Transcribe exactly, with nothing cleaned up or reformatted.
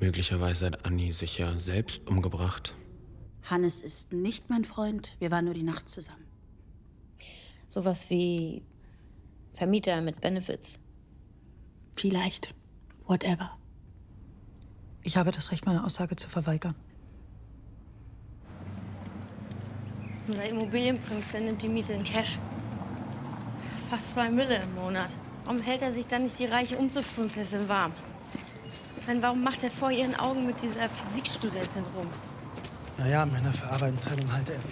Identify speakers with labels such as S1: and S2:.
S1: Möglicherweise hat Anni sich ja selbst umgebracht.
S2: Hannes ist nicht mein Freund. Wir waren nur die Nacht zusammen.
S3: Sowas wie Vermieter mit Benefits.
S2: Vielleicht. Whatever.
S4: Ich habe das Recht, meine Aussage zu verweigern.
S3: Unser Immobilienprinz, der nimmt die Miete in Cash. Fast zwei Mille im Monat. Warum hält er sich dann nicht die reiche Umzugsprinzessin warm? Ich meine, warum macht er vor ihren Augen mit dieser Physikstudentin rum?
S5: Naja, Männer verarbeiten Trennung halte er